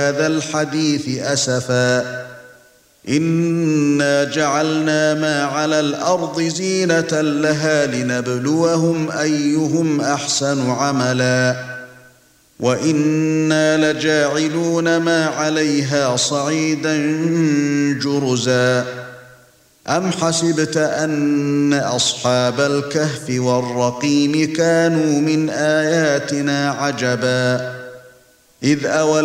هذا الحديث أسفا إنا جعلنا ما على الأرض زينة لها لنبلوهم أيهم أحسن عملا وإنا لجاعلون ما عليها صعيدا جرزا أم حسبت أن أصحاب الكهف والرقيم كانوا من آياتنا عجبا إذ أوى